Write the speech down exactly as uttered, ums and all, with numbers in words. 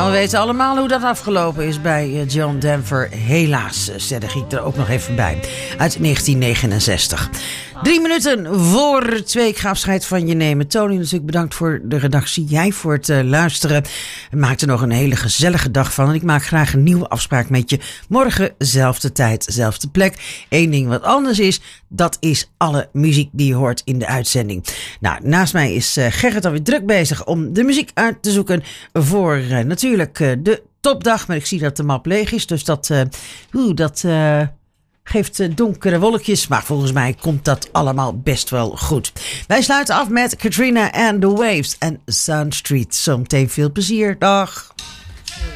Nou, we weten allemaal hoe dat afgelopen is bij John Denver. Helaas, zeg ik er ook nog even bij. Uit negentien negenenzestig. Drie minuten voor twee. Ik ga afscheid van je nemen. Tony, natuurlijk bedankt voor de redactie. Jij voor het uh, luisteren. Maak er nog een hele gezellige dag van. En ik maak graag een nieuwe afspraak met je. Morgen, zelfde tijd, zelfde plek. Eén ding wat anders is, dat is alle muziek die je hoort in de uitzending. Nou, naast mij is uh, Gerrit alweer druk bezig om de muziek uit te zoeken voor uh, natuurlijk uh, de topdag. Maar ik zie dat de map leeg is. Dus dat, uh, oeh, dat uh, geeft donkere wolkjes. Maar volgens mij komt dat allemaal best wel goed. Wij sluiten af met Katrina and the Waves en Sound Street. Zometeen veel plezier. Dag.